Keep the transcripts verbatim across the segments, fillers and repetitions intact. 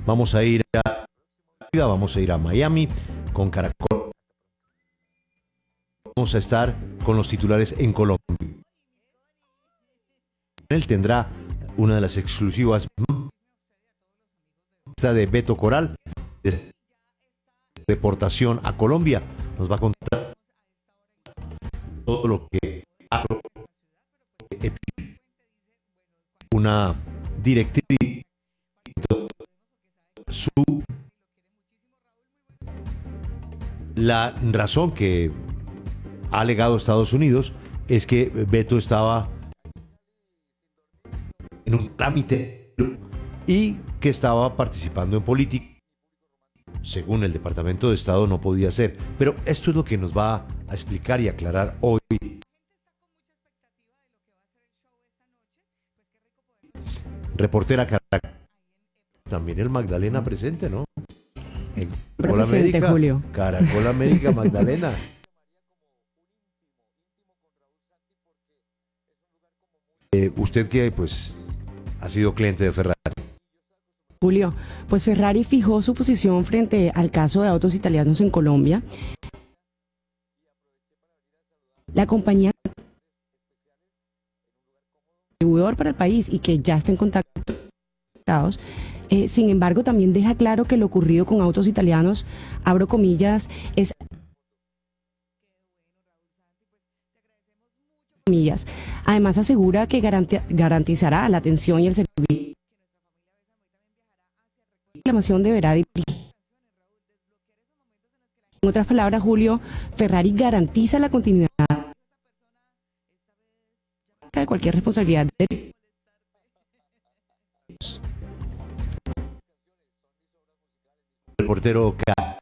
Vamos a ir a, vamos a ir a Miami con Caracol. Vamos a estar con los titulares en Colombia. Él tendrá una de las exclusivas de Beto Coral, de deportación a Colombia. Nos va a contar todo lo que ha una directriz, su la razón que ha alegado Estados Unidos es que Beto estaba en un trámite y que estaba participando en política. Según el Departamento de Estado no podía ser, pero esto es lo que nos va a explicar y aclarar hoy. Reportera Caracol. También el Magdalena presente, ¿no? Caracol América, Julio. Caracol América, Magdalena. Eh, usted que pues ha sido cliente de Ferrari. Julio, pues Ferrari fijó su posición frente al caso de autos italianos en Colombia. La compañía distribuidor para el país y que ya está en contacto. Eh, sin embargo, también deja claro que lo ocurrido con autos italianos, abro comillas, es comillas. Además asegura que garanti- garantizará la atención y el servicio. La reclamación deberá dirigir. En otras palabras, Julio, Ferrari garantiza la continuidad de cualquier responsabilidad de Reportero K.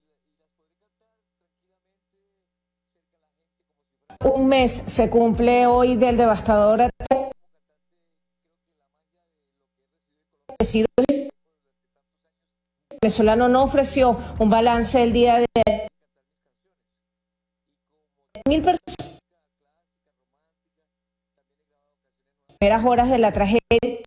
Un mes se cumple hoy del devastador ataque. El venezolano no ofreció un balance el día de mil personas. Primeras horas de la tragedia.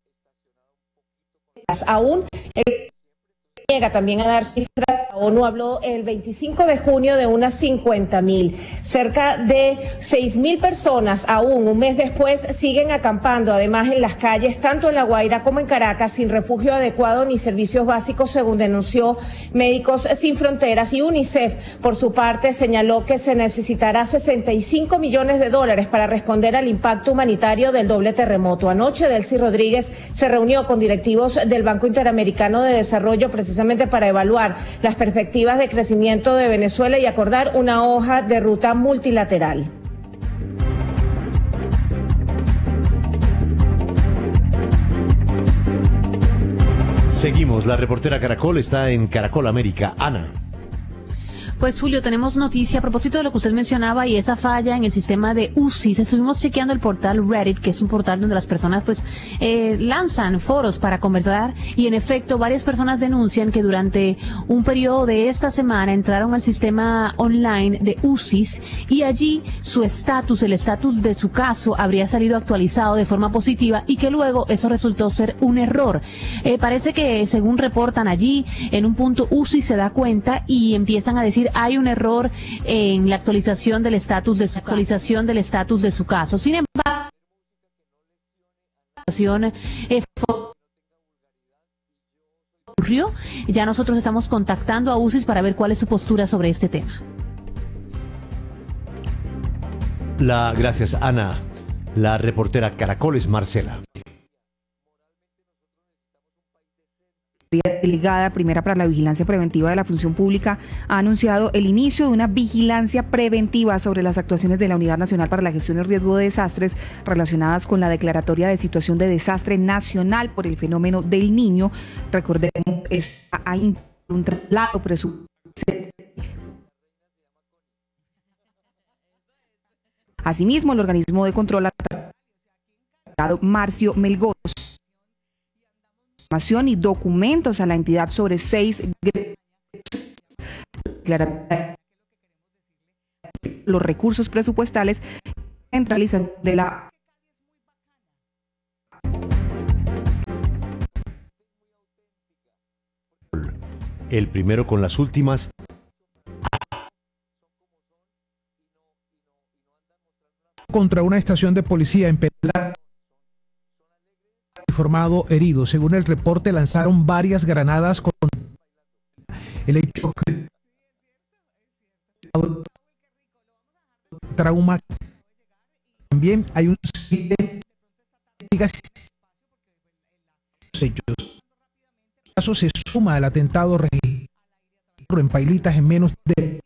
Aún el niega también a dar cifras. La ONU habló el veinticinco de junio de unas cincuenta mil. Cerca de seis mil personas aún un mes después siguen acampando, además en las calles, tanto en La Guaira como en Caracas, sin refugio adecuado ni servicios básicos, según denunció Médicos Sin Fronteras. Y UNICEF, por su parte, señaló que se necesitará sesenta y cinco millones de dólares para responder al impacto humanitario del doble terremoto. Anoche, Delcy Rodríguez se reunió con directivos del Banco Interamericano de Desarrollo precisamente para evaluar las perspectivas de crecimiento de Venezuela y acordar una hoja de ruta multilateral. Seguimos, la reportera Caracol está en Caracol América. Ana. Pues Julio, tenemos noticia a propósito de lo que usted mencionaba y esa falla en el sistema de U C I S. Estuvimos chequeando el portal Reddit, que es un portal donde las personas pues eh, lanzan foros para conversar, y en efecto varias personas denuncian que durante un periodo de esta semana entraron al sistema online de U C I S y allí su estatus, el estatus de su caso habría salido actualizado de forma positiva y que luego eso resultó ser un error. Eh, parece que según reportan allí, en un punto U C I S se da cuenta y empiezan a decir hay un error en la actualización del estatus de su actualización del estatus de su caso. Sin embargo, eh, ocurrió. Ya nosotros estamos contactando a U C I S para ver cuál es su postura sobre este tema. La gracias, Ana. La reportera Caracol es Marcela. Delegada primera para la vigilancia preventiva de la función pública ha anunciado el inicio de una vigilancia preventiva sobre las actuaciones de la Unidad Nacional para la Gestión del Riesgo de Desastres relacionadas con la declaratoria de situación de desastre nacional por el fenómeno del Niño. Recordemos que hay un traslado presupuestario. Asimismo, el organismo de control ha tratado Marcio Melgoz información y documentos a la entidad sobre seis los recursos presupuestales centralizados de la El primero con las últimas. Contra una estación de policía en Pelar, informado herido. Según el reporte, lanzaron varias granadas con el hecho que trauma. También hay un hechos. El caso se suma al atentado registrado en Pailitas en menos de.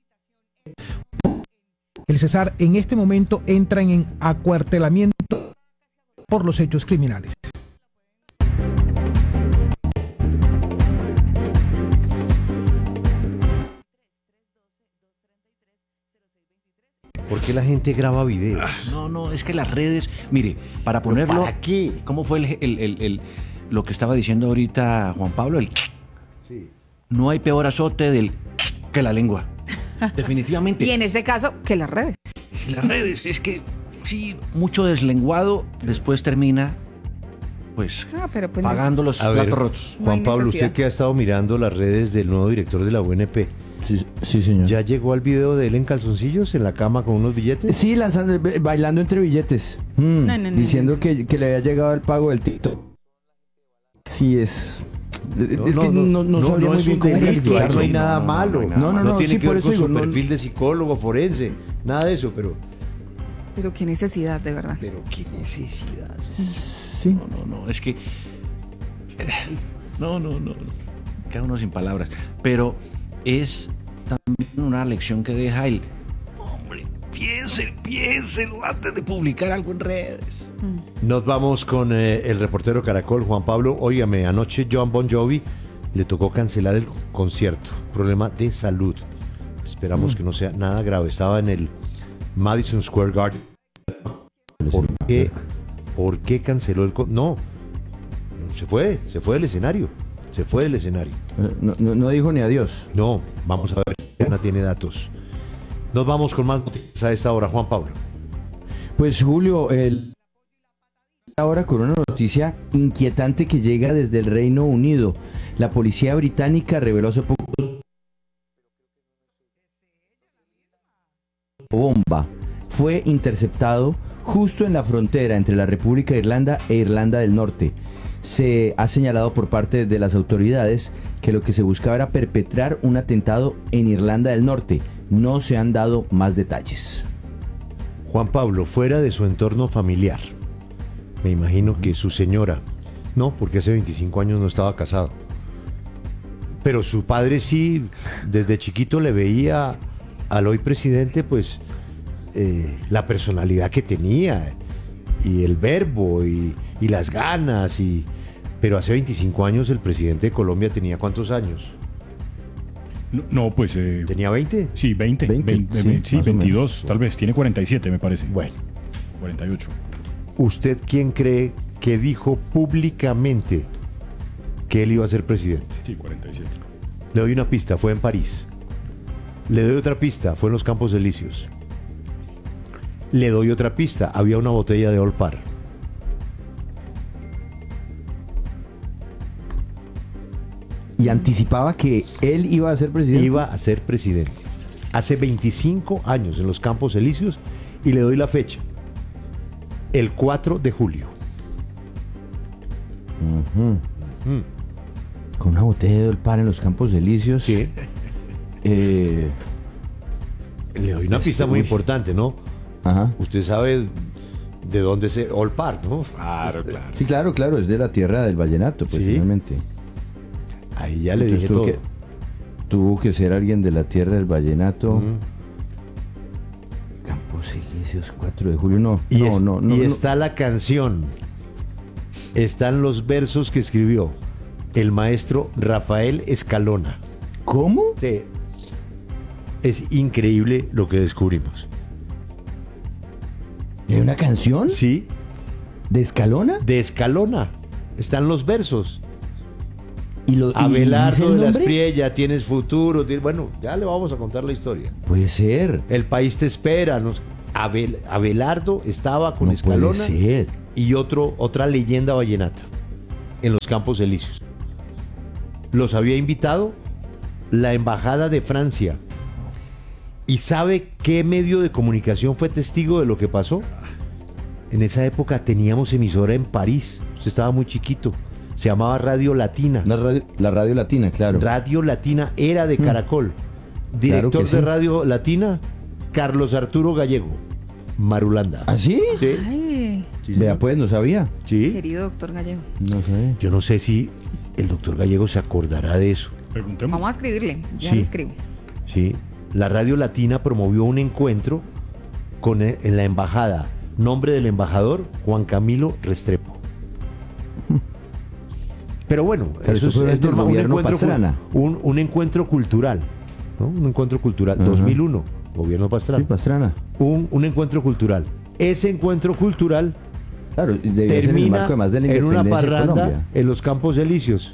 El Cesar en este momento entra en acuartelamiento por los hechos criminales. ¿Por qué la gente graba videos? Ah, no, no, es que las redes, mire, para ponerlo, ¿para qué? ¿Cómo fue el, el, el, el, lo que estaba diciendo ahorita Juan Pablo? El Sí. no hay peor azote del que la lengua. Definitivamente. Y en este caso, que las redes. Las redes, es que sí, mucho deslenguado después termina, pues, Ah, pero pues pagando los A ver, platos rotos. No Juan hay Pablo, necesidad. usted que ha estado mirando las redes del nuevo director de la U N P, Sí, sí, señor. ¿ya llegó al video de él en calzoncillos en la cama con unos billetes? Sí, lanzando, bailando entre billetes. Mm, No, no, no, diciendo Que, que le había llegado el pago del TikTok. Sí, es. No, es que no, no, sabría muy es bien un cómo delito, calificarlo. no hay nada No, no, no, malo. no hay nada No, no, no, tiene sí, que por ver eso con digo, su no- perfil de psicólogo forense, nada de eso, pero, Pero qué necesidad, de verdad. pero qué necesidad. Sí. No, no, no, es que. No, no, no, no. Queda uno sin palabras. Pero es también una lección que deja el. Hombre, piensen, piénsenlo antes de publicar algo en redes. Nos vamos con eh, el reportero Caracol, Juan Pablo. Óigame, anoche John Bon Jovi le tocó cancelar el concierto, problema de salud. Esperamos que no sea nada grave. Estaba en el Madison Square Garden. ¿Por qué, ¿Por qué canceló el concierto? No, se fue, se fue del escenario, se fue del escenario. No, no, no dijo ni adiós. No, vamos a ver si Ana tiene datos. Nos vamos con más noticias a esta hora, Juan Pablo. Pues Julio, el... ahora con una noticia inquietante que llega desde el Reino Unido. La policía británica reveló hace poco bomba. Fue interceptado justo en la frontera entre la República de Irlanda e Irlanda del Norte. Se ha señalado por parte de las autoridades que lo que se buscaba era perpetrar un atentado en Irlanda del Norte. No se han dado más detalles. Juan Pablo, fuera de su entorno familiar, me imagino que su señora, no, porque hace veinticinco años no estaba casado, pero su padre sí, desde chiquito le veía al hoy presidente, pues, eh, la personalidad que tenía, y el verbo, y, y las ganas, y pero hace veinticinco años el presidente de Colombia tenía ¿cuántos años? No, no, pues eh, ¿Tenía veinte? sí, veinte, veinte, veinte, sí, veinte, sí, más o veintidós, menos. tal vez, tiene cuarenta y siete me parece. Bueno, cuarenta y ocho. ¿usted quién cree que dijo públicamente que él iba a ser presidente? Sí, cuarenta y siete. Le doy una pista, fue en París. Le doy otra pista, fue en los Campos Elíseos. Le doy otra pista, había una botella de Old Par. Y anticipaba que él iba a ser presidente. Iba a ser presidente. Hace veinticinco años en los Campos Elíseos, y le doy la fecha. El cuatro de julio. Ujú. Mm, Con una botella de Olpar en los Campos Elíseos. sí. Eh, Le doy una Este, pista muy uy. importante, ¿no? ajá. Usted sabe de dónde es Old Par, ¿no? Claro, claro. Sí, claro, claro, es de la tierra del vallenato, pues Sí. finalmente. Ahí ya le Entonces dije tuvo todo. que, tuvo que ser alguien de la tierra del vallenato. Mm. Campos Elíseos, cuatro de julio. No, Y, no, es- no, no, y no. está la canción, están los versos que escribió el maestro Rafael Escalona. ¿Cómo? Sí. Es increíble lo que descubrimos. ¿Hay una canción? Sí, ¿De Escalona? de Escalona. Están los versos. ¿Y lo, y dice Abelardo el de las nombre? Priella, tienes futuro. tiene- Bueno, ya le vamos a contar la historia. Puede ser. El país te espera. nos- Abel- Abelardo estaba con No Escalona puede ser. y otro, otra leyenda vallenata en los Campos Elíseos. Los había invitado la embajada de Francia. ¿Y sabe qué medio de comunicación fue testigo de lo que pasó? En esa época teníamos emisora en París. Usted estaba muy chiquito. Se llamaba Radio Latina. La radio, la radio Latina, claro. Radio Latina era de Caracol. Director Claro que sí. de Radio Latina, Carlos Arturo Gallego, Marulanda. ¿Ah, sí? Sí. Ay, Sí, Vea, señor. pues, no sabía. Sí. querido doctor Gallego. No sabía. Yo no sé si el doctor Gallego se acordará de eso. Preguntemos. Vamos a escribirle, ya Sí. le escribo. Sí. La Radio Latina promovió un encuentro con e- en la embajada. Nombre del embajador, Juan Camilo Restrepo. Pero bueno, Pero eso esto es, fue es durante el normal, un gobierno encuentro, cul- Pastrana. un, un encuentro cultural, ¿no? Un encuentro cultural, Ajá. dos mil uno, gobierno Pastrana. Sí, Pastrana. un, un encuentro cultural. Ese encuentro cultural Claro, debió ser en el termina marco además de la en una independencia de parranda Colombia. en los Campos Elíseos.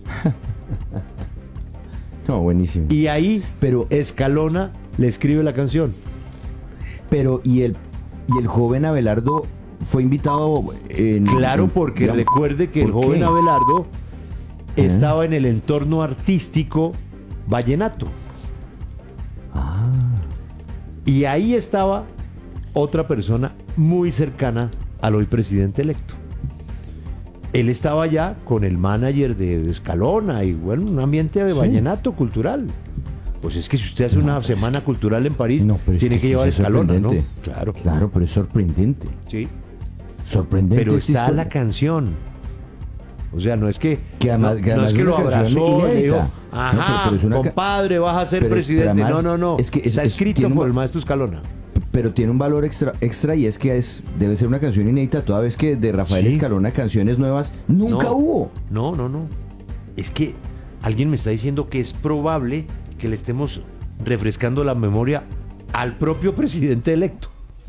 No, buenísimo. Y ahí Pero, Escalona le escribe la canción. pero y el y el joven Abelardo fue invitado en, Claro, en- porque digamos, recuerde que el ¿por joven qué? Abelardo ¿Eh? estaba en el entorno artístico vallenato. Ah, Y ahí estaba otra persona muy cercana al hoy presidente electo. Él estaba allá con el manager de Escalona y bueno, un ambiente de Sí. vallenato cultural. Pues es que si usted hace una semana cultural en París, no, pero es tiene que, que llevar es Escalona, ¿no? sorprendente. Claro, Claro, pero es sorprendente. sí. Sorprendente. Pero esta está historia. la canción. O sea, no es que, Que además- no, que no además es que es lo una canción abrazó, le dijo, inédita. No, ajá, pero- pero es una ca- compadre, vas a ser pero- presidente. pero además no, no, no. es que es- está es- escrito tiene un- por el maestro Escalona. Pero tiene un valor extra, extra y es que es debe ser una canción inédita, toda vez que de Rafael Sí. Escalona canciones nuevas nunca No, hubo. No, no, no. Es que alguien me está diciendo que es probable que le estemos refrescando la memoria al propio presidente electo.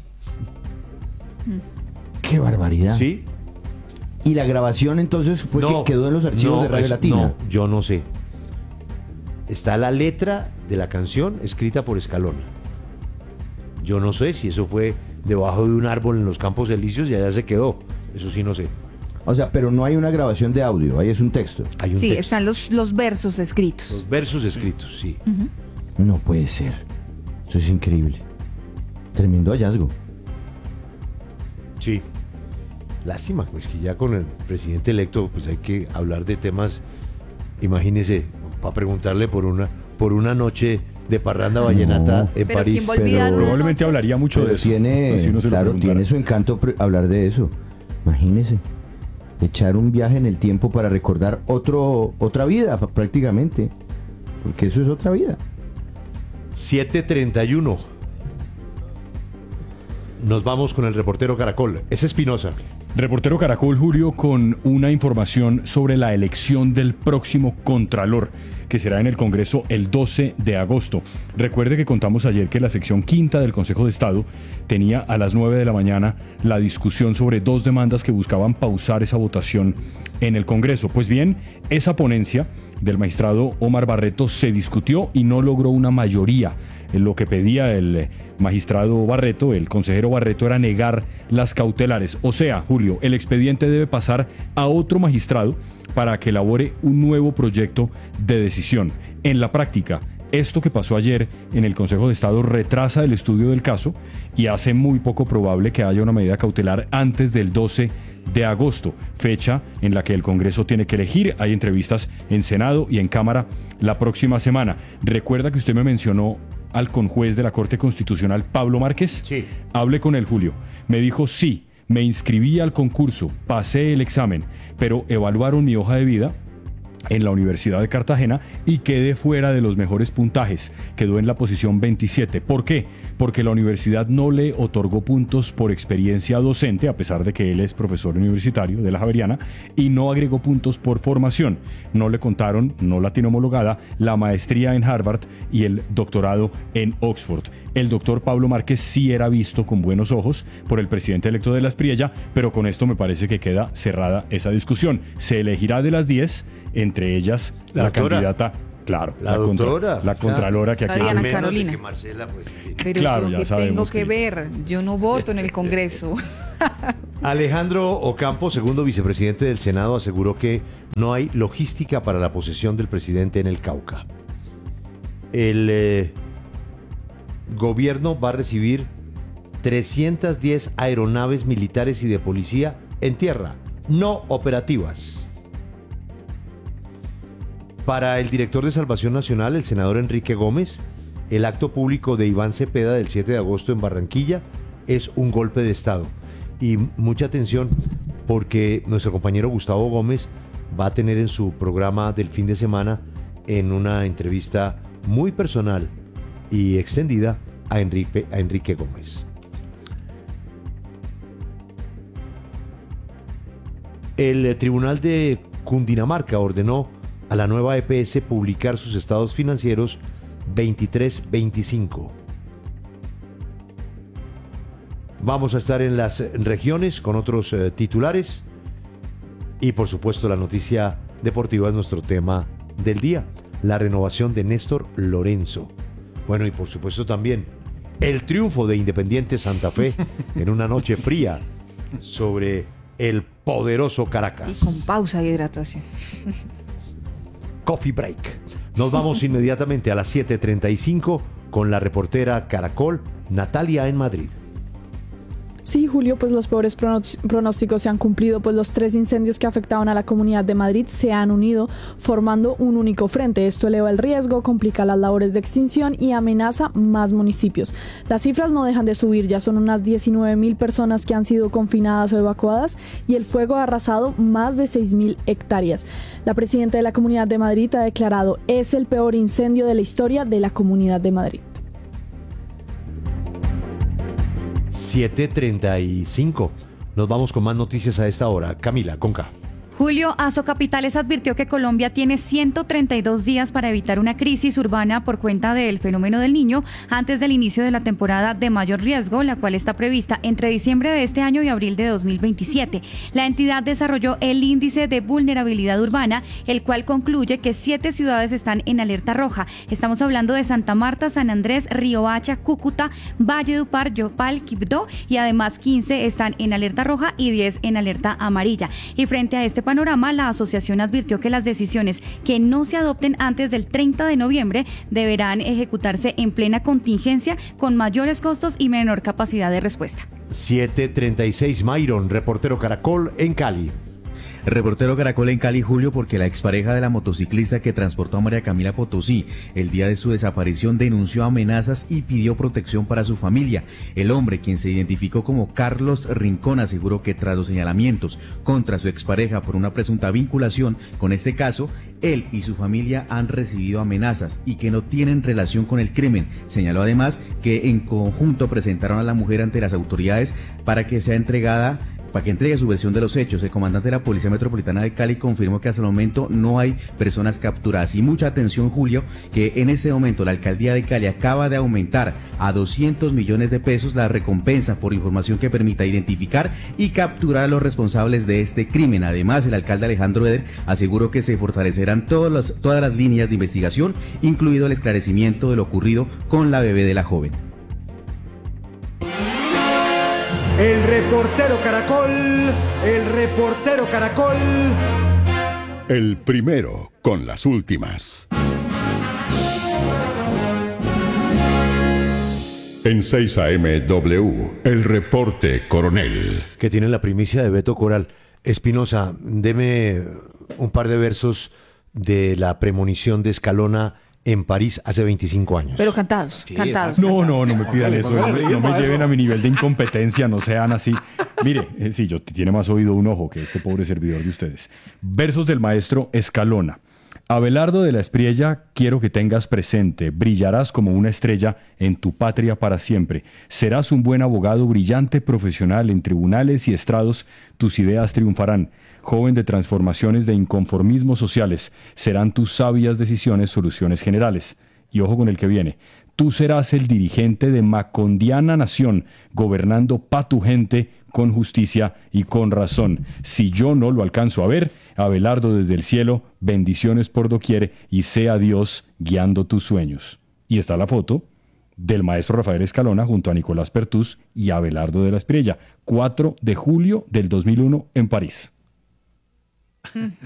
Qué barbaridad. ¿Sí? Y la grabación entonces fue No, que quedó en los archivos no, de Radio es- Latina. No, yo no sé. Está la letra de la canción escrita por Escalona. Yo no sé si eso fue debajo de un árbol en los Campos Elíseos y allá se quedó. Eso sí no sé. O sea, pero no hay una grabación de audio, ahí es un texto. Hay un Sí, texto. están los, los versos escritos. Los versos escritos, sí. No puede ser. Eso es increíble. Tremendo hallazgo. Sí. Lástima, pues que ya con el presidente electo, pues hay que hablar de temas, imagínese, para preguntarle por una, por una noche de parranda vallenata No. en Pero París. ¿quién va a olvidar pero- una Probablemente noche? hablaría mucho Pero de eso. tiene, Así uno se lo claro, preguntara. tiene su encanto pre- hablar de eso. Imagínese. Echar un viaje en el tiempo para recordar otro, otra vida, fa- prácticamente. Porque eso es otra vida. siete treinta y uno. Nos vamos con el reportero Caracol. Es Espinosa. Reportero Caracol, Julio, con una información sobre la elección del próximo Contralor, que será en el Congreso el doce de agosto. Recuerde que contamos ayer que la sección quinta del Consejo de Estado tenía a las nueve de la mañana la discusión sobre dos demandas que buscaban pausar esa votación en el Congreso. Pues bien, esa ponencia del magistrado Omar Barreto se discutió y no logró una mayoría. Lo que pedía el magistrado Barreto, el consejero Barreto, era negar las cautelares. O sea, Julio, el expediente debe pasar a otro magistrado para que elabore un nuevo proyecto de decisión. En la práctica, esto que pasó ayer en el Consejo de Estado retrasa el estudio del caso y hace muy poco probable que haya una medida cautelar antes del doce de agosto, fecha en la que el Congreso tiene que elegir. Hay entrevistas en Senado y en Cámara la próxima semana. Recuerda que usted me mencionó al conjuez de la Corte Constitucional, Pablo Márquez. Sí. Hablé con él, Julio. Me dijo, sí, me inscribí al concurso, pasé el examen, pero evaluaron mi hoja de vida en la Universidad de Cartagena y quedé fuera de los mejores puntajes. Quedó en la posición veintisiete. ¿Por qué? Porque la universidad no le otorgó puntos por experiencia docente, a pesar de que él es profesor universitario de la Javeriana, y no agregó puntos por formación. No le contaron, no la tiene homologada, la maestría en Harvard y el doctorado en Oxford. El doctor Pablo Márquez sí era visto con buenos ojos por el presidente electo de la Espriella, pero con esto me parece que queda cerrada esa discusión. Se elegirá de las diez, entre ellas La la, doctora. candidata, claro, La contra- doctora, la claro. contralora que La aquí... Diana A menos de Carolina. que Marcela, pues, sí. Pero Claro, yo ya que sabemos tengo que que- ver, yo no voto en el Congreso. Alejandro Ocampo, segundo vicepresidente del Senado, aseguró que no hay logística para la posesión del presidente en el Cauca. el eh, gobierno va a recibir trescientas diez aeronaves militares y de policía en tierra, no operativas. Para el director de Salvación Nacional, el senador Enrique Gómez, el acto público de Iván Cepeda del siete de agosto en Barranquilla es un golpe de Estado. Y mucha atención, porque nuestro compañero Gustavo Gómez va a tener en su programa del fin de semana, en una entrevista muy personal y extendida, a Enrique, a Enrique Gómez. El Tribunal de Cundinamarca ordenó a la nueva E P S publicar sus estados financieros veintitrés veinticinco. Vamos a estar en las regiones con otros eh, titulares y por supuesto la noticia deportiva es nuestro tema del día, la renovación de Néstor Lorenzo. Bueno, y por supuesto también el triunfo de Independiente Santa Fe en una noche fría sobre el poderoso Caracas. Y con pausa de hidratación. Coffee break. Nos vamos inmediatamente a las siete treinta y cinco con la reportera Caracol, Natalia en Madrid. Sí, Julio, pues los peores pronósticos se han cumplido, pues los tres incendios que afectaban a la Comunidad de Madrid se han unido formando un único frente. Esto eleva el riesgo, complica las labores de extinción y amenaza más municipios. Las cifras no dejan de subir, ya son unas diecinueve mil personas que han sido confinadas o evacuadas y el fuego ha arrasado más de seis mil hectáreas. La presidenta de la Comunidad de Madrid ha declarado: es el peor incendio de la historia de la Comunidad de Madrid. siete treinta y cinco. Nos vamos con más noticias a esta hora. Camila, con K. Julio, Asocapitales advirtió que Colombia tiene ciento treinta y dos días para evitar una crisis urbana por cuenta del fenómeno del Niño antes del inicio de la temporada de mayor riesgo, la cual está prevista entre diciembre de este año y abril de dos mil veintisiete. La entidad desarrolló el índice de vulnerabilidad urbana, el cual concluye que siete ciudades están en alerta roja. Estamos hablando de Santa Marta, San Andrés, Riohacha, Cúcuta, Valledupar, Yopal, Quibdó, y además quince están en alerta roja y diez en alerta amarilla. Y frente a este panorama, la asociación advirtió que las decisiones que no se adopten antes del treinta de noviembre deberán ejecutarse en plena contingencia con mayores costos y menor capacidad de respuesta. siete treinta y seis, Myron, reportero Caracol en Cali. Reportero Caracol en Cali, Julio, porque la expareja de la motociclista que transportó a María Camila Potosí el día de su desaparición denunció amenazas y pidió protección para su familia. El hombre, quien se identificó como Carlos Rincón, aseguró que tras los señalamientos contra su expareja por una presunta vinculación con este caso, él y su familia han recibido amenazas y que no tienen relación con el crimen. Señaló además que en conjunto presentaron a la mujer ante las autoridades para que sea entregada para que entregue su versión de los hechos. El comandante de la Policía Metropolitana de Cali confirmó que hasta el momento no hay personas capturadas. Y mucha atención, Julio, que en este momento la Alcaldía de Cali acaba de aumentar a doscientos millones de pesos la recompensa por información que permita identificar y capturar a los responsables de este crimen. Además, el alcalde Alejandro Eder aseguró que se fortalecerán todas las, todas las líneas de investigación, incluido el esclarecimiento de lo ocurrido con la bebé de la joven. El reportero Caracol, el reportero Caracol. El primero con las últimas. En seis A M W, el reporte Coronel. Que tiene la primicia de Beto Coral. Espinosa, deme un par de versos de la premonición de Escalona en París hace veinticinco años. Pero cantados, sí, cantados. No, cantados. no, no me pidan eso. No, no me lleven a mi nivel de incompetencia, no sean así. Mire, eh, sí, yo tiene más oído un ojo que este pobre servidor de ustedes. Versos del maestro Escalona. Abelardo de la Espriella, quiero que tengas presente, brillarás como una estrella en tu patria para siempre. Serás un buen abogado brillante profesional en tribunales y estrados, tus ideas triunfarán. Joven de transformaciones de inconformismos sociales, serán tus sabias decisiones soluciones generales. Y ojo con el que viene, tú serás el dirigente de Macondiana nación, gobernando pa' tu gente con justicia y con razón. Si yo no lo alcanzo a ver, Abelardo desde el cielo, bendiciones por doquier y sea Dios guiando tus sueños. Y está la foto del maestro Rafael Escalona junto a Nicolás Pertús y Abelardo de la Espriella, cuatro de julio del dos mil uno en París.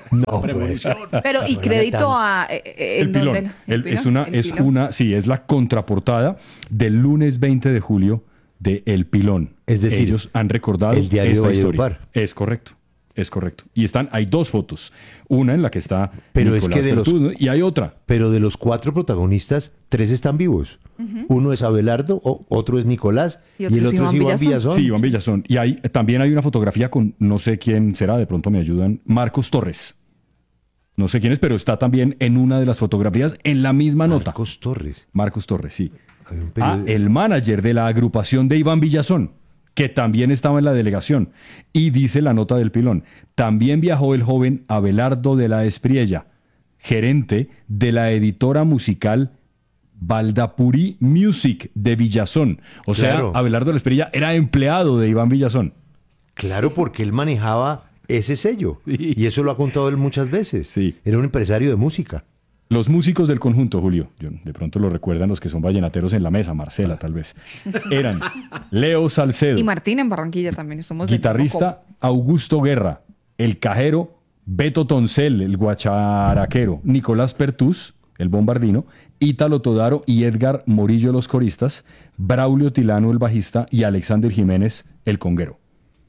No, premonición. Pero, ¿y crédito a eh, eh, El en pilón. dónde? El- es pilón? una, ¿El es pilón? una, sí, es la contraportada del lunes veinte de julio de El Pilón. Es decir, ellos han recordado el diario esta Valledupar. historia. Es correcto, es correcto. Y están, hay dos fotos. Una en la que está Pero es Nicolás que de los- Pertús, ¿no? y hay otra. Pero de los cuatro protagonistas, tres están vivos. Uno es Abelardo, o- otro es Nicolás Y y, otro el es otro Iván es Iván Villazón. Villazón. Sí, Iván Villazón. Y hay, también hay una fotografía con, no sé quién será, de pronto me ayudan, Marcos Torres. No sé quién es, pero está también en una de las fotografías en la misma nota. Marcos Torres. Marcos Torres, sí. Hay un Ah, periodi- el manager de la agrupación de Iván Villazón, que también estaba en la delegación. Y dice la nota del Pilón, también viajó el joven Abelardo de la Espriella, gerente de la editora musical Valdapurí Music de Villazón. O sea, Claro. Abelardo de la Espriella era empleado de Iván Villazón. Claro, porque él manejaba ese sello. Sí. Y eso lo ha contado él muchas veces. Sí. Era un empresario de música. Los músicos del conjunto, Julio, yo- de pronto lo recuerdan los que son vallenateros en la mesa, Marcela tal vez, eran Leo Salcedo, Y Martín en Barranquilla también. Somos del mismo guitarrista Augusto Guerra, el cajero Beto Toncel, el guacharaquero, Nicolás Pertús, el bombardino, Ítalo Todaro y Edgar Morillo, los coristas, Braulio Tilano, el bajista, y Alexander Jiménez, el conguero. combo.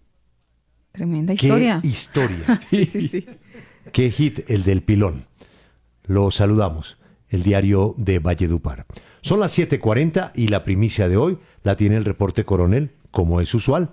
Tremenda ¡Qué historia. historia! Sí, sí, sí. ¡Qué hit el del Pilón! Lo saludamos, el diario de Valledupar. Son las siete cuarenta y la primicia de hoy la tiene el reporte Coronel, como es usual.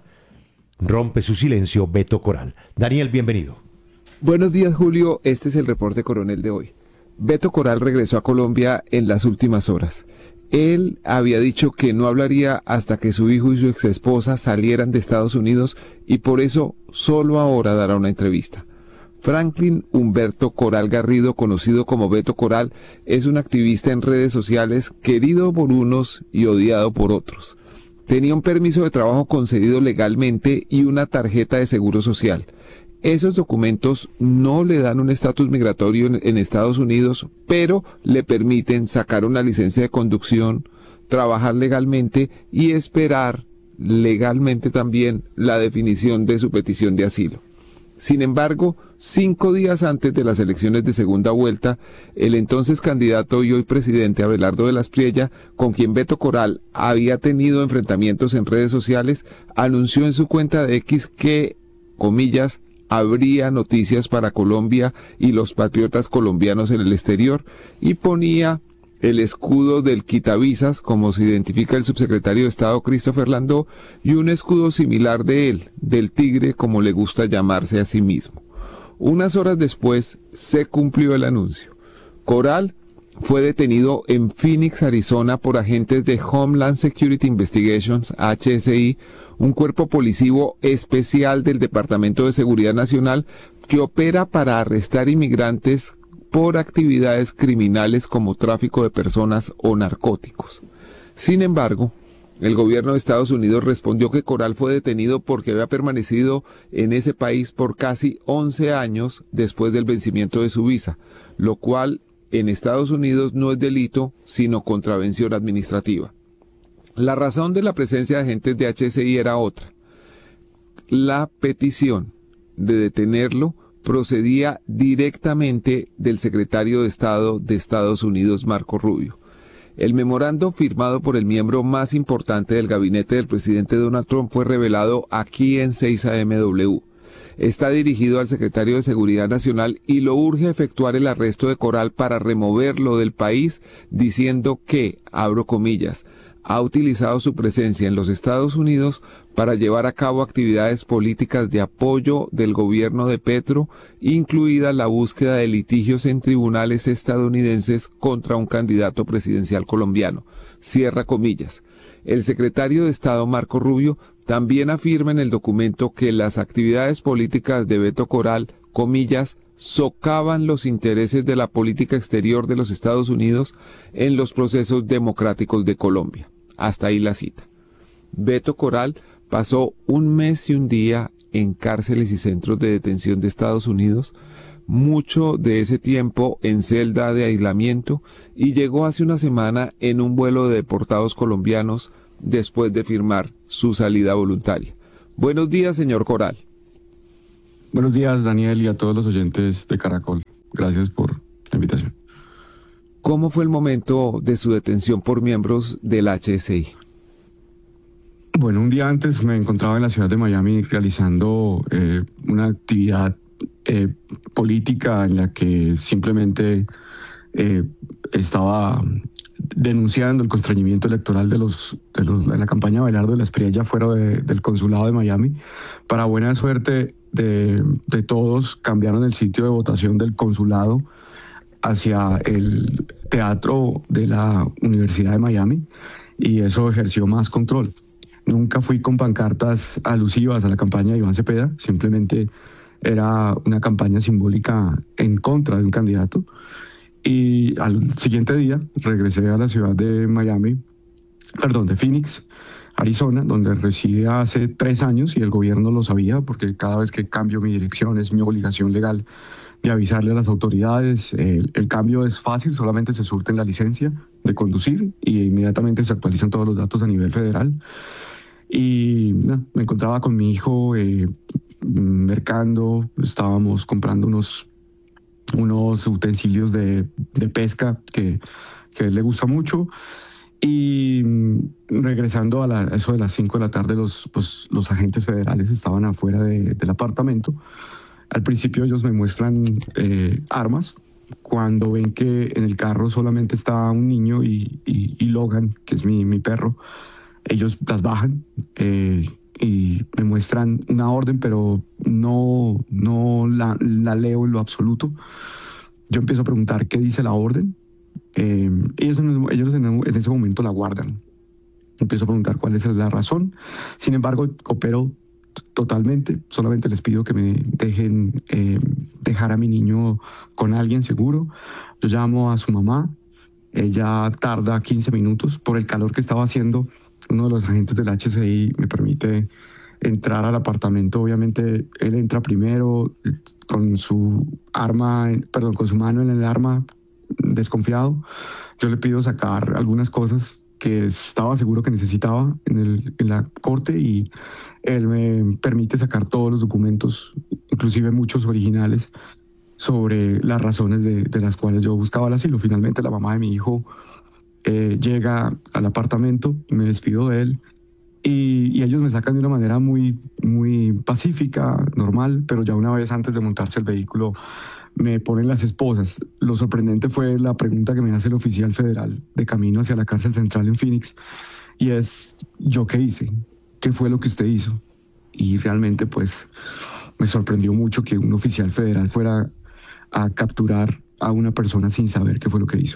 Rompe su silencio Beto Coral. Daniel, bienvenido. Buenos días, Julio. Este es el reporte Coronel de hoy. Beto Coral regresó a Colombia en las últimas horas. Él había dicho que no hablaría hasta que su hijo y su exesposa salieran de Estados Unidos y por eso solo ahora dará una entrevista. Franklin Humberto Coral Garrido, conocido como Beto Coral, es un activista en redes sociales querido por unos y odiado por otros. Tenía un permiso de trabajo concedido legalmente y una tarjeta de seguro social. Esos documentos no le dan un estatus migratorio en, en Estados Unidos, pero le permiten sacar una licencia de conducción, trabajar legalmente y esperar legalmente también la definición de su petición de asilo. Sin embargo, cinco días antes de las elecciones de segunda vuelta, el entonces candidato y hoy presidente Abelardo de la Espriella, con quien Beto Coral había tenido enfrentamientos en redes sociales, anunció en su cuenta de X que, comillas, habría noticias para Colombia y los patriotas colombianos en el exterior, y ponía el escudo del quitavisas, como se identifica el subsecretario de Estado Christopher Landó, y un escudo similar de él, del tigre, como le gusta llamarse a sí mismo. Unas horas después se cumplió el anuncio. Coral fue detenido en Phoenix, Arizona, por agentes de Homeland Security Investigations, H S I, un cuerpo policivo especial del Departamento de Seguridad Nacional que opera para arrestar inmigrantes por actividades criminales como tráfico de personas o narcóticos. Sin embargo, el gobierno de Estados Unidos respondió que Coral fue detenido porque había permanecido en ese país por casi once años después del vencimiento de su visa, lo cual en Estados Unidos no es delito, sino contravención administrativa. La razón de la presencia de agentes de H S I era otra. La petición de detenerlo procedía directamente del secretario de Estado de Estados Unidos, Marco Rubio. El memorando firmado por el miembro más importante del gabinete del presidente Donald Trump fue revelado aquí en seis A M W. Está dirigido al secretario de Seguridad Nacional y lo urge a efectuar el arresto de Coral para removerlo del país, diciendo que, abro comillas, ha utilizado su presencia en los Estados Unidos para llevar a cabo actividades políticas de apoyo del gobierno de Petro, incluida la búsqueda de litigios en tribunales estadounidenses contra un candidato presidencial colombiano. Cierra comillas. El secretario de Estado Marco Rubio también afirma en el documento que las actividades políticas de Beto Coral, comillas, socavan los intereses de la política exterior de los Estados Unidos en los procesos democráticos de Colombia. Hasta ahí la cita. Beto Coral pasó un mes y un día en cárceles y centros de detención de Estados Unidos, mucho de ese tiempo en celda de aislamiento, y llegó hace una semana en un vuelo de deportados colombianos después de firmar su salida voluntaria. Buenos días, señor Coral. Buenos días, Daniel, y a todos los oyentes de Caracol. Gracias por la invitación. ¿Cómo fue el momento de su detención por miembros del H S I? Bueno, un día antes me encontraba en la ciudad de Miami realizando eh, una actividad eh, política en la que simplemente eh, estaba denunciando el constreñimiento electoral de los de, los, de la campaña de Abelardo de la Espriella fuera de, del consulado de Miami. Para buena suerte de, de todos, cambiaron el sitio de votación del consulado hacia el teatro de la Universidad de Miami y eso ejerció más control. Nunca fui con pancartas alusivas a la campaña de Iván Cepeda, simplemente era una campaña simbólica en contra de un candidato. Y al siguiente día regresé a la ciudad de Miami, perdón, de Phoenix, Arizona, donde reside hace tres años y el gobierno lo sabía porque cada vez que cambio mi dirección es mi obligación legal de avisarle a las autoridades. El, el cambio es fácil, solamente se surte en la licencia de conducir y inmediatamente se actualizan todos los datos a nivel federal. Y no, me encontraba con mi hijo eh, mercando, estábamos comprando unos, unos utensilios de, de pesca que, que a él le gusta mucho. Y regresando a, la, a eso de las cinco de la tarde, los, pues, los agentes federales estaban afuera de, del apartamento. Al principio ellos me muestran eh, armas. Cuando ven que en el carro solamente está un niño y, y, y Logan, que es mi, mi perro, ellos las bajan eh, y me muestran una orden, pero no, no la, la leo en lo absoluto. Yo empiezo a preguntar qué dice la orden. Eh, ellos ellos en, en ese momento la guardan. Empiezo a preguntar cuál es la razón. Sin embargo, coopero totalmente. Solamente les pido que me dejen eh, dejar a mi niño con alguien seguro. Yo llamo a su mamá. Ella tarda quince minutos por el calor que estaba haciendo. Uno de los agentes del H S I me permite entrar al apartamento. Obviamente él entra primero con su arma, perdón, con su mano en el arma, desconfiado. Yo le pido sacar algunas cosas que estaba seguro que necesitaba en, el, en la corte y él me permite sacar todos los documentos, inclusive muchos originales, sobre las razones de, de las cuales yo buscaba el asilo. Finalmente la mamá de mi hijo eh, llega al apartamento, me despido de él y, y ellos me sacan de una manera muy, muy pacífica, normal, pero ya una vez antes de montarse el vehículo me ponen las esposas. Lo sorprendente fue la pregunta que me hace el oficial federal de camino hacia la cárcel central en Phoenix y es, ¿yo qué hice? ¿Qué fue lo que usted hizo? Y realmente pues me sorprendió mucho que un oficial federal fuera a capturar a una persona sin saber qué fue lo que hizo.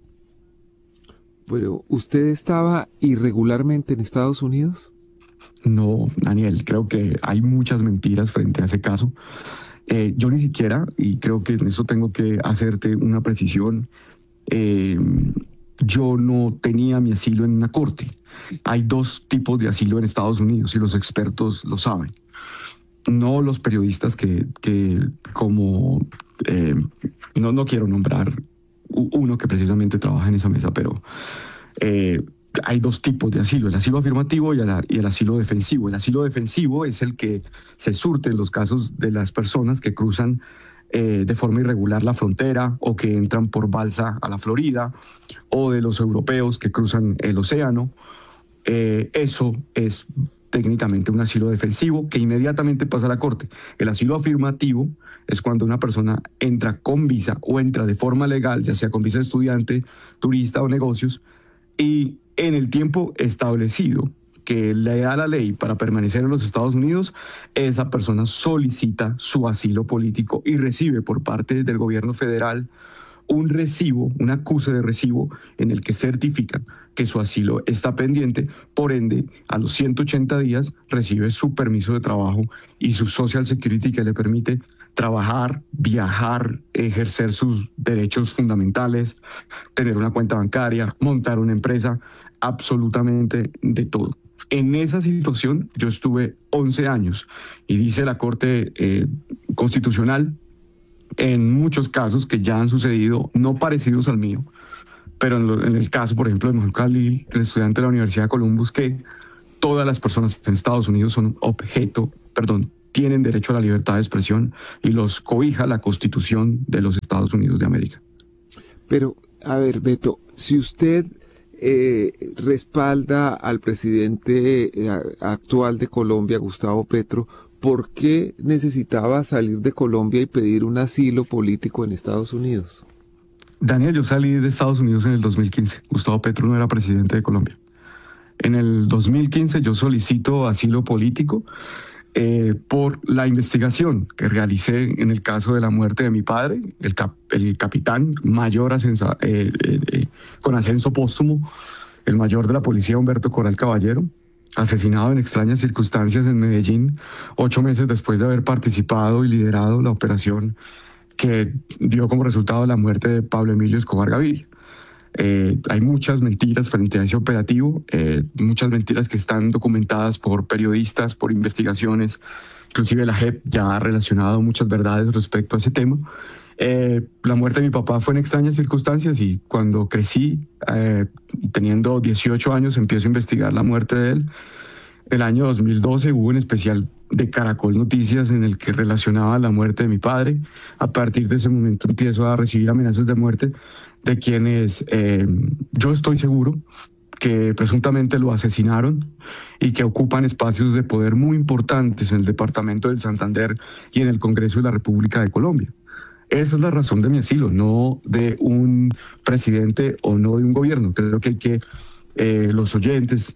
Pero, ¿usted estaba irregularmente en Estados Unidos? No, Daniel, creo que hay muchas mentiras frente a ese caso. Eh, yo ni siquiera, y creo que en eso tengo que hacerte una precisión, eh, yo no tenía mi asilo en una corte. Hay dos tipos de asilo en Estados Unidos y los expertos lo saben. No los periodistas que, que como, eh, no, no quiero nombrar uno que precisamente trabaja en esa mesa, pero eh, hay dos tipos de asilo, el asilo afirmativo y el, y el asilo defensivo. El asilo defensivo es el que se surte en los casos de las personas que cruzan eh, de forma irregular la frontera o que entran por balsa a la Florida, o de los europeos que cruzan el océano. Eh, eso es técnicamente un asilo defensivo que inmediatamente pasa a la corte. El asilo afirmativo es cuando una persona entra con visa o entra de forma legal, ya sea con visa de estudiante, turista o negocios, y en el tiempo establecido que le da la ley para permanecer en los Estados Unidos, esa persona solicita su asilo político y recibe por parte del gobierno federal un recibo, un acuse de recibo en el que certifica que su asilo está pendiente. Por ende, a los ciento ochenta días recibe su permiso de trabajo y su Social Security que le permite trabajar, viajar, ejercer sus derechos fundamentales, tener una cuenta bancaria, montar una empresa, absolutamente de todo. En esa situación yo estuve once años y dice la Corte eh, Constitucional, en muchos casos que ya han sucedido, no parecidos al mío, pero en, lo, en el caso, por ejemplo, de Mahmoud Khalil, el estudiante de la Universidad de Columbus, que todas las personas en Estados Unidos son objeto, perdón, tienen derecho a la libertad de expresión y los cobija la Constitución de los Estados Unidos de América. Pero, a ver, Beto, si usted eh, respalda al presidente eh, actual de Colombia, Gustavo Petro, ¿por qué necesitaba salir de Colombia y pedir un asilo político en Estados Unidos? Daniel, yo salí de Estados Unidos en el dos mil quince. Gustavo Petro no era presidente de Colombia. En el dos mil quince yo solicito asilo político eh, por la investigación que realicé en el caso de la muerte de mi padre, el, cap, el capitán mayor ascensa, eh, eh, eh, con ascenso póstumo, el mayor de la policía, Humberto Coral Caballero, asesinado en extrañas circunstancias en Medellín, ocho meses después de haber participado y liderado la operación que dio como resultado la muerte de Pablo Emilio Escobar Gaviria. Eh, hay muchas mentiras frente a ese operativo, eh, muchas mentiras que están documentadas por periodistas, por investigaciones, inclusive la J E P ya ha relacionado muchas verdades respecto a ese tema. Eh, la muerte de mi papá fue en extrañas circunstancias y cuando crecí, eh, teniendo dieciocho años, empiezo a investigar la muerte de él. El año dos mil doce hubo un especial de Caracol Noticias en el que relacionaba la muerte de mi padre. A partir de ese momento empiezo a recibir amenazas de muerte de quienes eh, yo estoy seguro que presuntamente lo asesinaron y que ocupan espacios de poder muy importantes en el departamento del Santander y en el Congreso de la República de Colombia. Esa es la razón de mi asilo, no de un presidente o no de un gobierno. Creo que hay que eh, los oyentes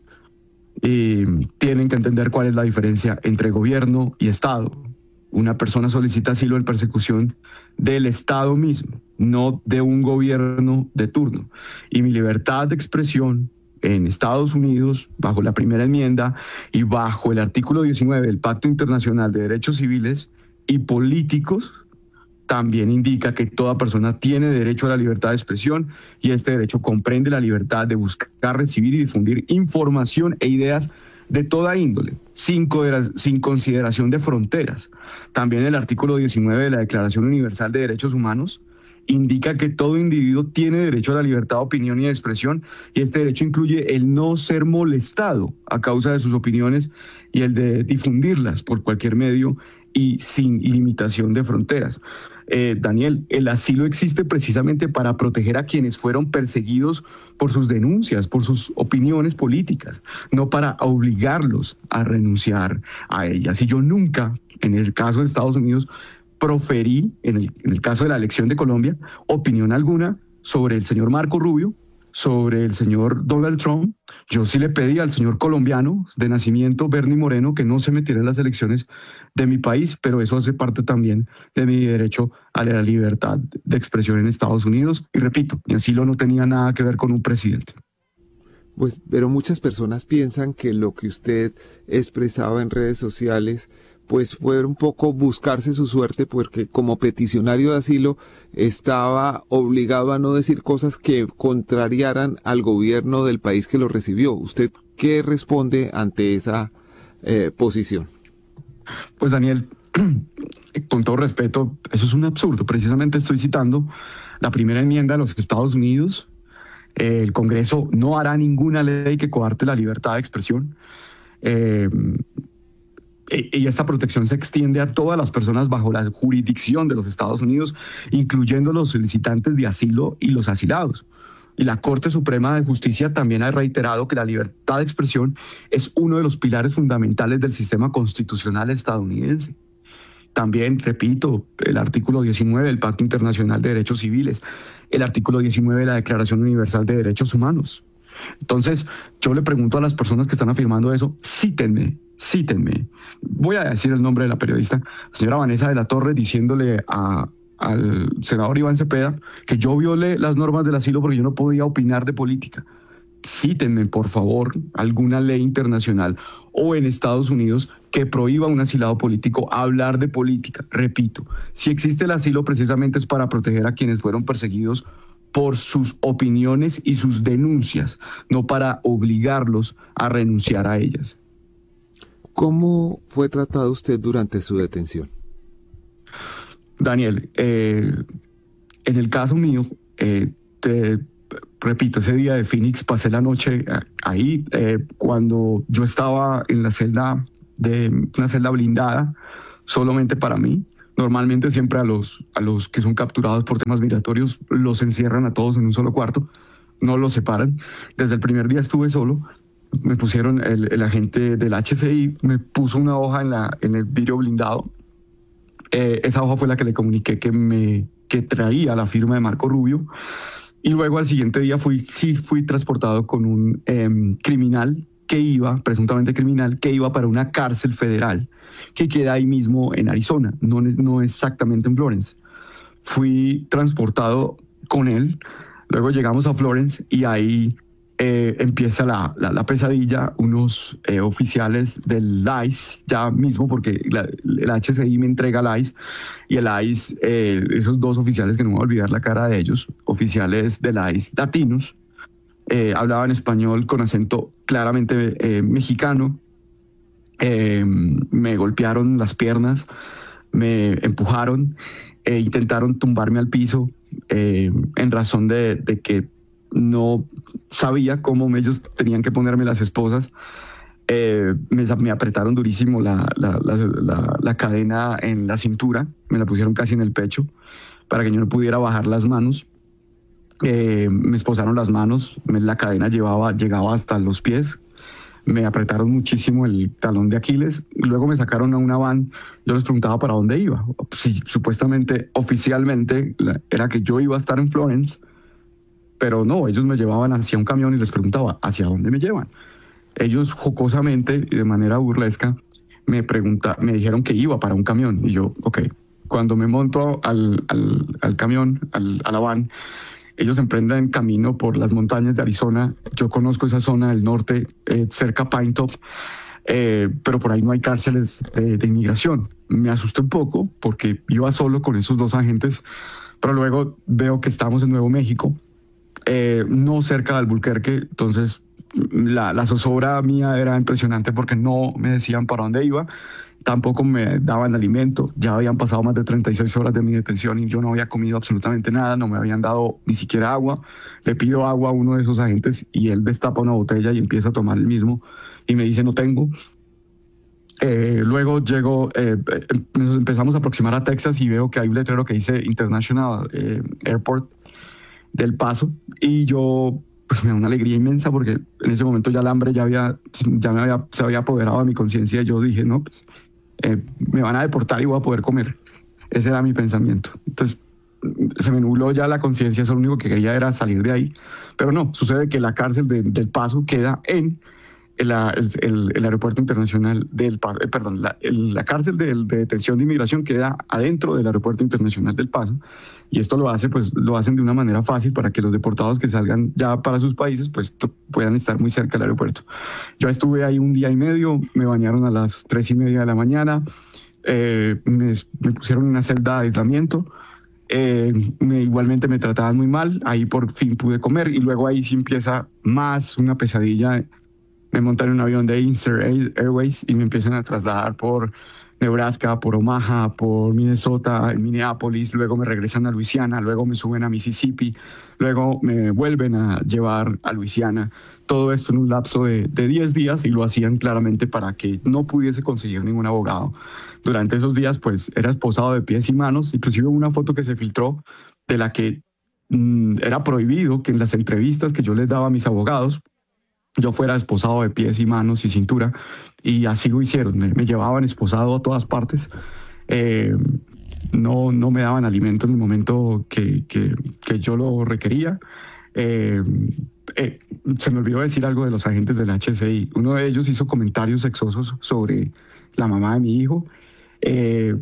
y tienen que entender cuál es la diferencia entre gobierno y Estado. Una persona solicita asilo en persecución del Estado mismo, no de un gobierno de turno. Y mi libertad de expresión en Estados Unidos, bajo la primera enmienda y bajo el artículo diecinueve del Pacto Internacional de Derechos Civiles y Políticos, también indica que toda persona tiene derecho a la libertad de expresión y este derecho comprende la libertad de buscar, recibir y difundir información e ideas de toda índole, sin, sin consideración de fronteras. También el artículo diecinueve de la Declaración Universal de Derechos Humanos indica que todo individuo tiene derecho a la libertad de opinión y de expresión y este derecho incluye el no ser molestado a causa de sus opiniones y el de difundirlas por cualquier medio y sin limitación de fronteras. Eh, Daniel, el asilo existe precisamente para proteger a quienes fueron perseguidos por sus denuncias, por sus opiniones políticas, no para obligarlos a renunciar a ellas. Y yo nunca, en el caso de Estados Unidos, proferí, en el, en el caso de la elección de Colombia, opinión alguna sobre el señor Marco Rubio, sobre el señor Donald Trump. Yo sí le pedí al señor colombiano de nacimiento, Bernie Moreno, que no se metiera en las elecciones de mi país, pero eso hace parte también de mi derecho a la libertad de expresión en Estados Unidos. Y repito, mi asilo no tenía nada que ver con un presidente. Pues, pero muchas personas piensan que lo que usted expresaba en redes sociales pues fue un poco buscarse su suerte porque como peticionario de asilo estaba obligado a no decir cosas que contrariaran al gobierno del país que lo recibió. ¿Usted qué responde ante esa eh, posición? Pues Daniel, con todo respeto, eso es un absurdo. Precisamente estoy citando la primera enmienda de los Estados Unidos. Eh, el Congreso no hará ninguna ley que coarte la libertad de expresión. Eh, Y esta protección se extiende a todas las personas bajo la jurisdicción de los Estados Unidos, incluyendo los solicitantes de asilo y los asilados. Y la Corte Suprema de Justicia también ha reiterado que la libertad de expresión es uno de los pilares fundamentales del sistema constitucional estadounidense. También, repito, el artículo diecinueve del Pacto Internacional de Derechos Civiles, el artículo diecinueve de la Declaración Universal de Derechos Humanos. Entonces, yo le pregunto a las personas que están afirmando eso, cítenme, cítenme. Voy a decir el nombre de la periodista, la señora Vanessa de la Torre, diciéndole a, al senador Iván Cepeda que yo violé las normas del asilo porque yo no podía opinar de política. Cítenme, por favor, alguna ley internacional o en Estados Unidos que prohíba a un asilado político hablar de política. Repito, si existe el asilo precisamente es para proteger a quienes fueron perseguidos por sus opiniones y sus denuncias, no para obligarlos a renunciar a ellas. ¿Cómo fue tratado usted durante su detención? Daniel, eh, en el caso mío, eh, te repito, ese día de Phoenix pasé la noche ahí, eh, cuando yo estaba en la celda, de una celda blindada, solamente para mí. Normalmente siempre a los, a los que son capturados por temas migratorios los encierran a todos en un solo cuarto, no los separan. Desde el primer día estuve solo, me pusieron, el, el agente del H C I me puso una hoja en, la, en el vidrio blindado. Eh, esa hoja fue la que le comuniqué que, me, que traía la firma de Marco Rubio. Y luego al siguiente día fui, sí fui transportado con un eh, criminal que iba, presuntamente criminal, que iba para una cárcel federal que queda ahí mismo en Arizona, no, no exactamente en Florence. Fui transportado con él, luego llegamos a Florence y ahí eh, empieza la, la, la pesadilla. Unos eh, oficiales del I C E, ya mismo, porque la, el H C I me entrega al I C E, y el I C E, eh, esos dos oficiales, que no me voy a olvidar la cara de ellos, oficiales del I C E latinos, eh, hablaban español con acento claramente eh, mexicano. Eh, me golpearon las piernas, me empujaron e intentaron tumbarme al piso eh, en razón de, de que no sabía cómo ellos tenían que ponerme las esposas. Eh, me, me apretaron durísimo la, la, la, la, la cadena en la cintura, me la pusieron casi en el pecho para que yo no pudiera bajar las manos. Eh, me esposaron las manos, me, la cadena llevaba, llegaba hasta los pies. Me apretaron muchísimo el talón de Aquiles, luego me sacaron a una van. Yo les preguntaba para dónde iba. Sí, supuestamente, oficialmente, era que yo iba a estar en Florence, pero no, ellos me llevaban hacia un camión y les preguntaba, ¿hacia dónde me llevan? Ellos jocosamente y de manera burlesca me, pregunta, me dijeron que iba para un camión, y yo, ok. Cuando me monto al, al, al camión, al, a la van, ellos emprenden camino por las montañas de Arizona. Yo conozco esa zona del norte, eh, cerca a Pine Top, eh, pero por ahí no hay cárceles de, de inmigración. Me asusté un poco porque iba solo con esos dos agentes, pero luego veo que estamos en Nuevo México, eh, no cerca de Albuquerque. Entonces la, la zozobra mía era impresionante porque no me decían para dónde iba, tampoco me daban alimento. Ya habían pasado más de treinta y seis horas de mi detención y yo no había comido absolutamente nada, no me habían dado ni siquiera agua. Le pido agua a uno de esos agentes y él destapa una botella y empieza a tomar el mismo y me dice no tengo. Eh, luego llego, eh, nos empezamos a aproximar a Texas y veo que hay un letrero que dice International eh, Airport del Paso, y yo pues me da una alegría inmensa porque en ese momento ya el hambre ya, había, ya me había, se había apoderado de mi conciencia y yo dije no, pues Eh, me van a deportar y voy a poder comer. Ese era mi pensamiento. Entonces se me nubló ya la conciencia, eso lo único que quería era salir de ahí. Pero no, sucede que la cárcel de, del Paso queda en el, el, el aeropuerto internacional del Paso, eh, perdón, la, el, la cárcel de, de detención de inmigración queda adentro del aeropuerto internacional del Paso, y esto lo hace, pues lo hacen de una manera fácil para que los deportados que salgan ya para sus países pues puedan estar muy cerca del aeropuerto. Yo estuve ahí un día y medio, me bañaron a las tres y media de la mañana, eh, me, me pusieron en una celda de aislamiento. Eh, me, igualmente me trataban muy mal, ahí por fin pude comer, y luego ahí sí empieza más una pesadilla. Me montan en un avión de Eastern Airways y me empiezan a trasladar por Nebraska, por Omaha, por Minnesota, Minneapolis, luego me regresan a Luisiana, luego me suben a Mississippi, luego me vuelven a llevar a Luisiana. Todo esto en un lapso de, de diez días, y lo hacían claramente para que no pudiese conseguir ningún abogado. Durante esos días pues era esposado de pies y manos, inclusive una foto que se filtró de la que mmm, era prohibido que en las entrevistas que yo les daba a mis abogados yo fuera esposado de pies y manos y cintura, y así lo hicieron. Me, me llevaban esposado a todas partes. Eh, no, no me daban alimento en el momento que, que, que yo lo requería. Eh, eh, se me olvidó decir algo de los agentes del H C I. Uno de ellos hizo comentarios sexosos sobre la mamá de mi hijo. Eh,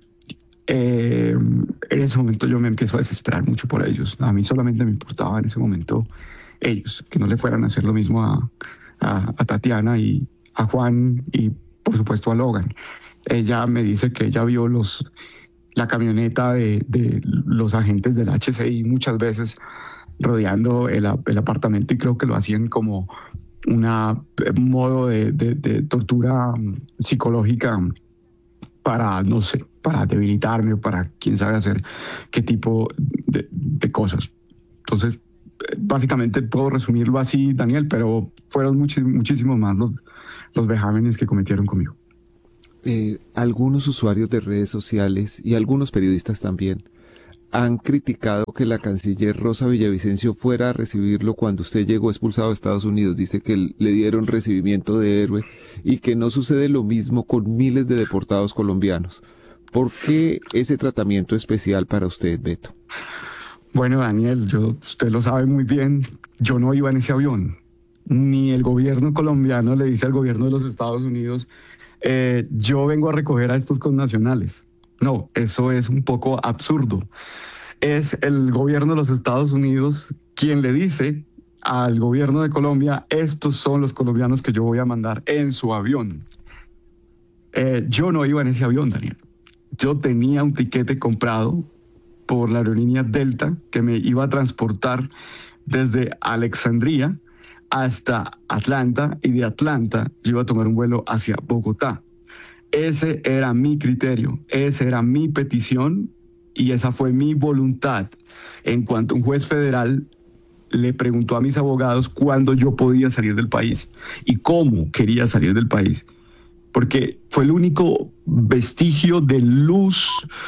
eh, en ese momento yo me empiezo a desesperar mucho por ellos. A mí solamente me importaba en ese momento ellos, que no le fueran a hacer lo mismo a, a, a Tatiana y a Juan y por supuesto a Logan. Ella me dice que ella vio los, la camioneta de, de los agentes del H C I muchas veces rodeando el, el apartamento, y creo que lo hacían como una, un modo de, de, de tortura psicológica para, no sé, para debilitarme, para quién sabe hacer qué tipo de, de cosas. Entonces, básicamente puedo resumirlo así, Daniel, pero fueron muchis, muchísimos más los, los vejámenes que cometieron conmigo. eh, algunos usuarios de redes sociales y algunos periodistas también han criticado que la canciller Rosa Villavicencio fuera a recibirlo cuando usted llegó expulsado de Estados Unidos. Dice que le dieron recibimiento de héroe y que no sucede lo mismo con miles de deportados colombianos. ¿Por qué ese tratamiento especial para usted, Beto? Bueno, Daniel, yo, usted lo sabe muy bien, yo no iba en ese avión. Ni el gobierno colombiano le dice al gobierno de los Estados Unidos, eh, yo vengo a recoger a estos connacionales. No, eso es un poco absurdo. Es el gobierno de los Estados Unidos quien le dice al gobierno de Colombia, estos son los colombianos que yo voy a mandar en su avión. Eh, yo no iba en ese avión, Daniel. Yo tenía un tiquete comprado por la aerolínea Delta que me iba a transportar desde Alexandria hasta Atlanta, y de Atlanta yo iba a tomar un vuelo hacia Bogotá. Ese era mi criterio, esa era mi petición y esa fue mi voluntad. En cuanto un juez federal le preguntó a mis abogados cuándo yo podía salir del país y cómo quería salir del país, porque fue el único vestigio de luz,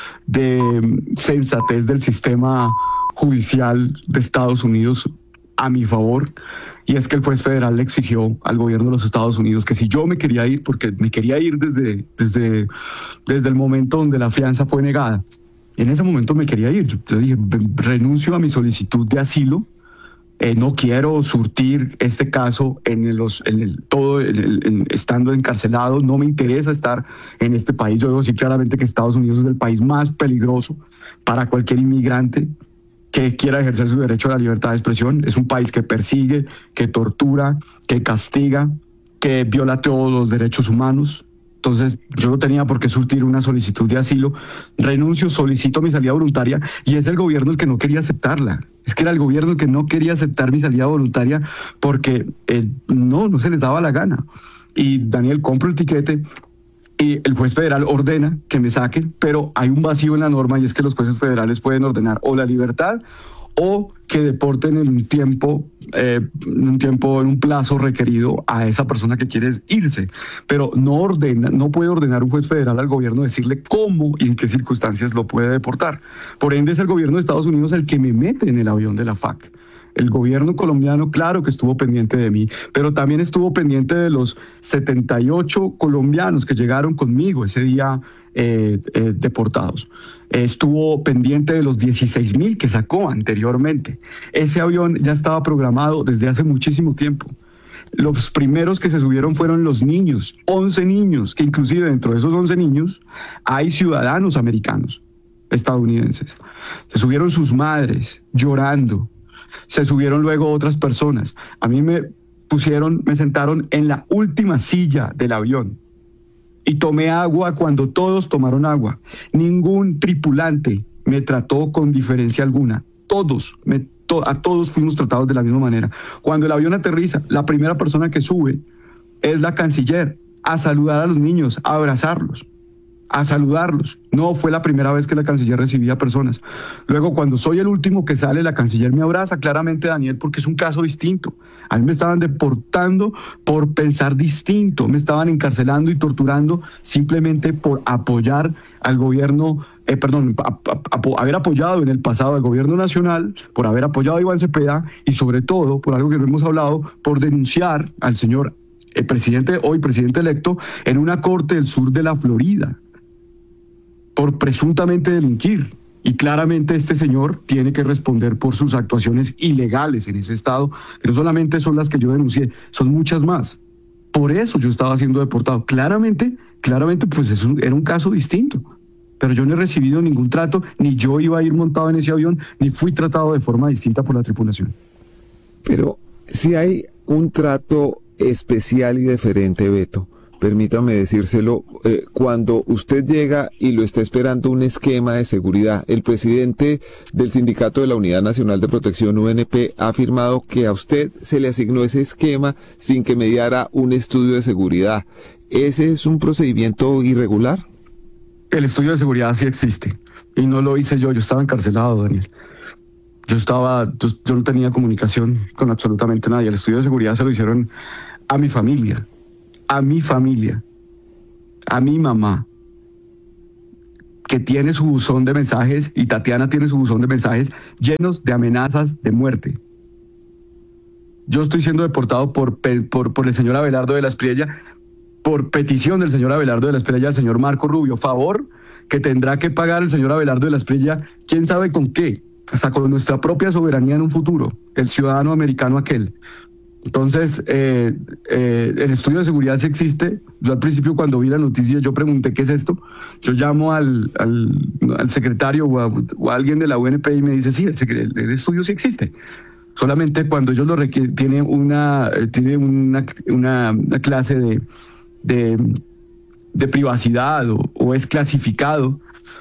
de sensatez del sistema judicial de Estados Unidos a mi favor, y es que el juez federal le exigió al gobierno de los Estados Unidos que si yo me quería ir, porque me quería ir desde, desde, desde el momento donde la fianza fue negada, en ese momento me quería ir. Yo, yo dije, renuncio a mi solicitud de asilo, eh, no quiero surtir este caso en los, en el, todo en el, en, estando encarcelado, no me interesa estar en este país. Yo debo decir claramente que Estados Unidos es el país más peligroso para cualquier inmigrante que quiera ejercer su derecho a la libertad de expresión. Es un país que persigue, que tortura, que castiga, que viola todos los derechos humanos. Entonces yo no tenía por qué surtir una solicitud de asilo, renuncio, solicito mi salida voluntaria y es el gobierno el que no quería aceptarla. Es que era el gobierno el que no quería aceptar mi salida voluntaria porque eh, no, no se les daba la gana. Y Daniel, compro el tiquete y el juez federal ordena que me saquen, pero hay un vacío en la norma y es que los jueces federales pueden ordenar o la libertad o que deporten en un tiempo, eh, en un tiempo, en un plazo requerido a esa persona que quiere irse. Pero no ordena, no puede ordenar un juez federal al gobierno decirle cómo y en qué circunstancias lo puede deportar. Por ende es el gobierno de Estados Unidos el que me mete en el avión de la F A C. El gobierno colombiano, claro que estuvo pendiente de mí, pero también estuvo pendiente de los setenta y ocho colombianos que llegaron conmigo ese día eh, eh, deportados. Eh, estuvo pendiente de los dieciséis mil que sacó anteriormente. Ese avión ya estaba programado desde hace muchísimo tiempo. Los primeros que se subieron fueron los niños, once niños, que inclusive dentro de esos once niños hay ciudadanos americanos, estadounidenses. Se subieron sus madres llorando. Se subieron luego otras personas. A mí me pusieron, me sentaron en la última silla del avión y tomé agua cuando todos tomaron agua. Ningún tripulante me trató con diferencia alguna. Todos, me, to, a todos fuimos tratados de la misma manera. Cuando el avión aterriza, la primera persona que sube es la canciller a saludar a los niños, a abrazarlos, a saludarlos. No fue la primera vez que la canciller recibía personas. Luego, cuando soy el último que sale, la canciller me abraza, claramente, Daniel, porque es un caso distinto. A mí me estaban deportando por pensar distinto, me estaban encarcelando y torturando simplemente por apoyar al gobierno, eh, perdón, a, a, a, haber apoyado en el pasado al gobierno nacional, por haber apoyado a Iván Cepeda y sobre todo, por algo que no hemos hablado, por denunciar al señor el presidente, hoy presidente electo, en una corte del sur de la Florida, por presuntamente delinquir. Y claramente este señor tiene que responder por sus actuaciones ilegales en ese estado, que no solamente son las que yo denuncié, son muchas más. Por eso yo estaba siendo deportado. Claramente, claramente, pues es un, era un caso distinto. Pero yo no he recibido ningún trato, ni yo iba a ir montado en ese avión, ni fui tratado de forma distinta por la tripulación. Pero si hay un trato especial y diferente, Beto, permítame decírselo, eh, cuando usted llega y lo está esperando un esquema de seguridad, el presidente del Sindicato de la Unidad Nacional de Protección, U N P, ha afirmado que a usted se le asignó ese esquema sin que mediara un estudio de seguridad. ¿Ese es un procedimiento irregular? El estudio de seguridad sí existe, y no lo hice yo, yo estaba encarcelado, Daniel. Yo estaba, yo, yo no tenía comunicación con absolutamente nadie. El estudio de seguridad se lo hicieron a mi familia. A mi familia. a mi mamá, que tiene su buzón de mensajes, y Tatiana tiene su buzón de mensajes llenos de amenazas de muerte. Yo estoy siendo deportado por, por, por el señor Abelardo de la Espriella, por petición del señor Abelardo de la Espriella al señor Marco Rubio, favor que tendrá que pagar el señor Abelardo de la Espriella, quién sabe con qué, hasta con nuestra propia soberanía en un futuro, el ciudadano americano aquel. Entonces, eh, eh, el estudio de seguridad sí existe. Yo al principio, cuando vi la noticia, yo pregunté qué es esto. Yo llamo al, al, al secretario o a, o a alguien de la U N P y me dice, sí, el, el estudio sí existe. Solamente cuando ellos lo requieren, tiene una, tiene una, una, una clase de, de, de privacidad o, o es clasificado.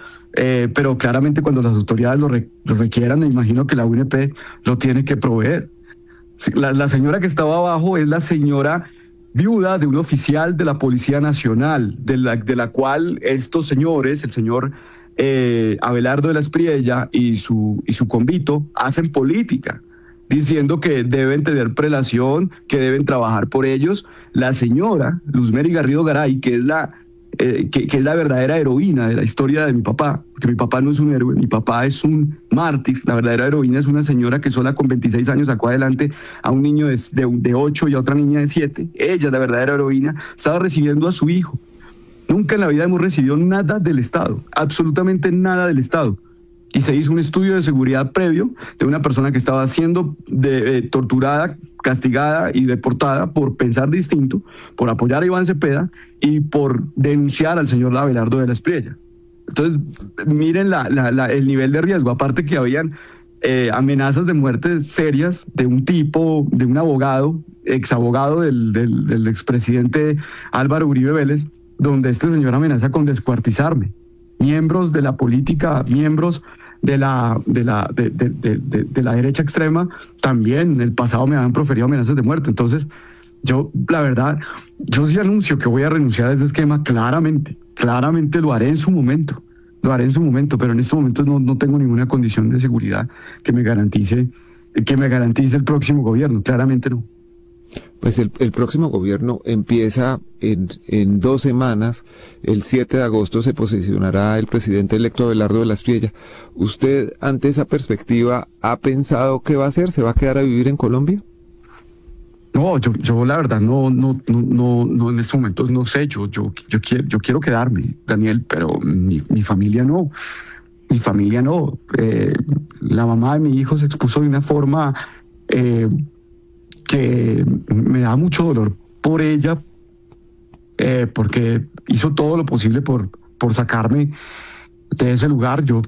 Eh, pero claramente cuando las autoridades lo, re, lo requieran, me imagino que la U N P lo tiene que proveer. La, la señora que estaba abajo es la señora viuda de un oficial de la Policía Nacional, de la, de la cual estos señores, el señor eh, Abelardo de la Espriella y su, y su convito, hacen política, diciendo que deben tener prelación, que deben trabajar por ellos. La señora Luzmeri Garrido Garay, que es la Eh, que, que es la verdadera heroína de la historia de mi papá, porque mi papá no es un héroe, mi papá es un mártir. La verdadera heroína es una señora que sola con veintiséis años sacó adelante a un niño de, de, de ocho y a otra niña de siete. Ella es la verdadera heroína, estaba recibiendo a su hijo. Nunca en la vida hemos recibido nada del Estado, absolutamente nada del Estado. Y se hizo un estudio de seguridad previo de una persona que estaba siendo de, eh, torturada, castigada y deportada por pensar distinto, por apoyar a Iván Cepeda y por denunciar al señor Abelardo de la Espriella. Entonces, miren la, la, la, el nivel de riesgo. Aparte que habían eh, amenazas de muerte serias de un tipo, de un abogado, exabogado del, del, del expresidente Álvaro Uribe Vélez, donde este señor amenaza con descuartizarme. Miembros de la política, miembros de la, de la, de, de, de, de, de la derecha extrema, también en el pasado me habían proferido amenazas de muerte. Entonces, yo, la verdad, yo sí anuncio que voy a renunciar a ese esquema claramente, claramente lo haré en su momento, lo haré en su momento, pero en estos momentos no, no tengo ninguna condición de seguridad que me garantice, que me garantice el próximo gobierno, claramente no. Pues el, el próximo gobierno empieza en, en dos semanas. El siete de agosto se posesionará el presidente electo Abelardo de la Espriella. ¿Usted, ante esa perspectiva, ha pensado qué va a hacer? ¿Se va a quedar a vivir en Colombia? No, yo, yo la verdad no, no, no, no, no en estos momentos no sé. Yo, yo, yo quiero, yo quiero quedarme, Daniel, pero mi, mi familia no. Mi familia no. Eh, la mamá de mi hijo se expuso de una forma eh, que me da mucho dolor por ella, eh, porque hizo todo lo posible por, por sacarme de ese lugar. Yo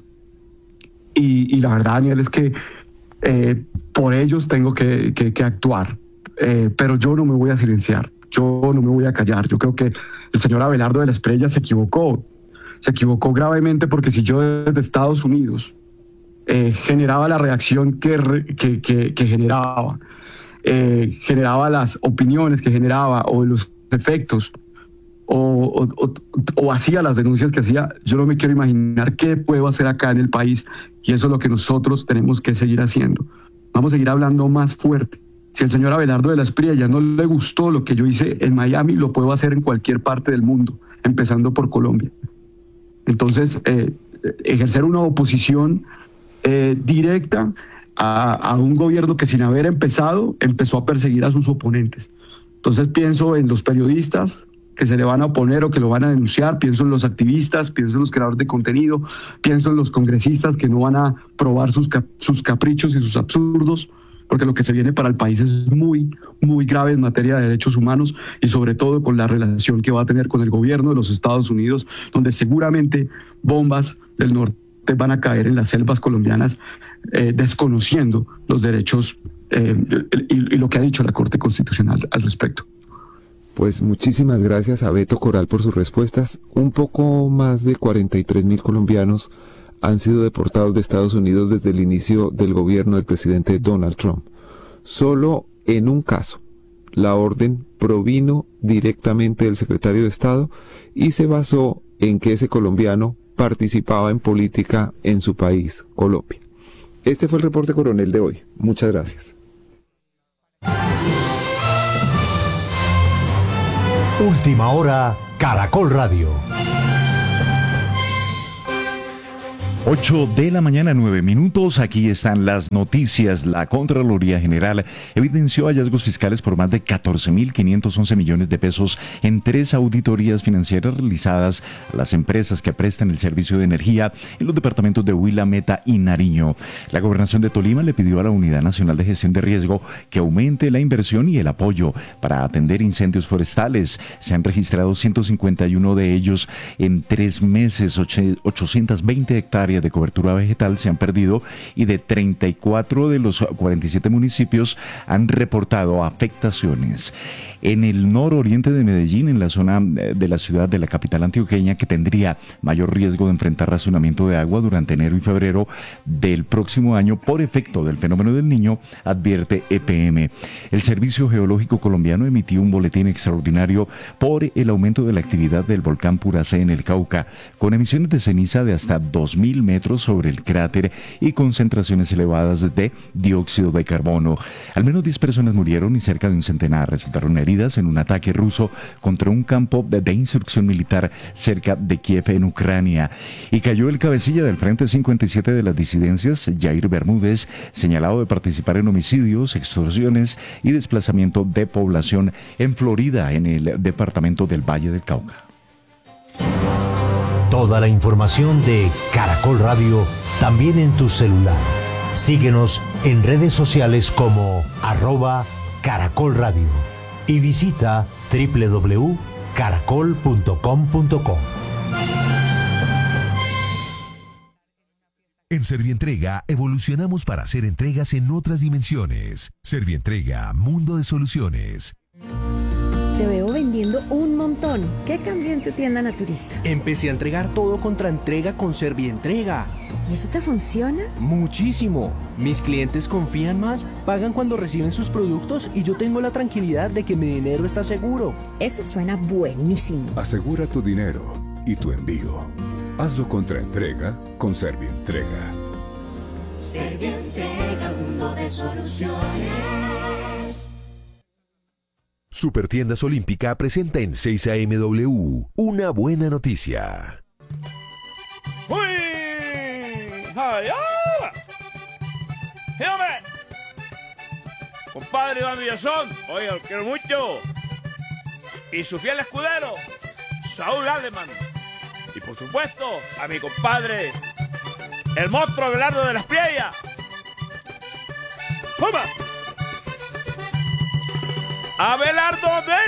y, y la verdad, Daniel, es que eh, por ellos tengo que, que, que actuar, eh, pero yo no me voy a silenciar, yo no me voy a callar. Yo creo que el señor Abelardo de la Espriella se equivocó, se equivocó gravemente, porque si yo desde Estados Unidos eh, generaba la reacción que, que, que, que generaba, Eh, generaba las opiniones que generaba o los efectos o, o, o, o hacía las denuncias que hacía, yo no me quiero imaginar qué puedo hacer acá en el país, y eso es lo que nosotros tenemos que seguir haciendo. Vamos a seguir hablando más fuerte. Si al señor Abelardo de la Espriella no le gustó lo que yo hice en Miami, lo puedo hacer en cualquier parte del mundo, empezando por Colombia. Entonces, eh, ejercer una oposición eh, directa A, a un gobierno que, sin haber empezado, empezó a perseguir a sus oponentes. Entonces pienso en los periodistas que se le van a oponer o que lo van a denunciar, pienso en los activistas, pienso en los creadores de contenido, pienso en los congresistas que no van a probar sus, cap sus caprichos y sus absurdos, porque lo que se viene para el país es muy, muy grave en materia de derechos humanos, y sobre todo con la relación que va a tener con el gobierno de los Estados Unidos, donde seguramente bombas del norte van a caer en las selvas colombianas, Eh, desconociendo los derechos eh, y, y lo que ha dicho la Corte Constitucional al respecto. Pues muchísimas gracias a Beto Coral por sus respuestas. Un poco más de cuarenta y tres mil colombianos han sido deportados de Estados Unidos desde el inicio del gobierno del presidente Donald Trump. Solo en un caso, la orden provino directamente del secretario de Estado y se basó en que ese colombiano participaba en política en su país, Colombia. Este fue el reporte Coronel de hoy. Muchas gracias. Última hora, Caracol Radio. ocho de la mañana, nueve minutos. Aquí están las noticias. La Contraloría General evidenció hallazgos fiscales por más de catorce mil quinientos once millones de pesos en tres auditorías financieras realizadas a las empresas que prestan el servicio de energía en los departamentos de Huila, Meta y Nariño. La Gobernación de Tolima le pidió a la Unidad Nacional de Gestión de Riesgo que aumente la inversión y el apoyo para atender incendios forestales. Se han registrado ciento cincuenta y uno de ellos en tres meses. ochocientas veinte hectáreas de cobertura vegetal se han perdido y de treinta y cuatro de los cuarenta y siete municipios han reportado afectaciones. En el nororiente de Medellín, en la zona de la ciudad de la capital antioqueña, que tendría mayor riesgo de enfrentar racionamiento de agua durante enero y febrero del próximo año por efecto del fenómeno del Niño, advierte E P M. El Servicio Geológico Colombiano emitió un boletín extraordinario por el aumento de la actividad del volcán Puracé en el Cauca, con emisiones de ceniza de hasta dos mil metros sobre el cráter y concentraciones elevadas de dióxido de carbono. Al menos diez personas murieron y cerca de un centenar resultaron heridas en un ataque ruso contra un campo de, de instrucción militar cerca de Kiev, en Ucrania. Y cayó el cabecilla del Frente cincuenta y siete de las disidencias, Jair Bermúdez, señalado de participar en homicidios, extorsiones y desplazamiento de población en Florida, en el departamento del Valle del Cauca. Toda la información de Caracol Radio también en tu celular. Síguenos en redes sociales como arroba Caracol Radio y visita doble u doble u doble u punto caracol punto com punto co. En Servientrega evolucionamos para hacer entregas en otras dimensiones. Servientrega, mundo de soluciones. Te veo vendiendo un montón. ¿Qué cambió en tu tienda naturista? Empecé a entregar todo contra entrega con Servientrega. ¿Y eso te funciona? Muchísimo. Mis clientes confían más, pagan cuando reciben sus productos y yo tengo la tranquilidad de que mi dinero está seguro. Eso suena buenísimo. Asegura tu dinero y tu envío. Hazlo contra entrega con Servientrega. Servientrega, mundo de soluciones. Supertiendas Olímpica presenta en seis A M W una buena noticia. ¡Uy! ¡Ay, ah! ¡Sí, hombre! Compadre Iván Villazón, oiga, lo quiero mucho. Y su fiel escudero, Saúl Alemán. Y por supuesto, a mi compadre, el monstruo Abelardo de las Priellas. ¡Toma! Abelardo de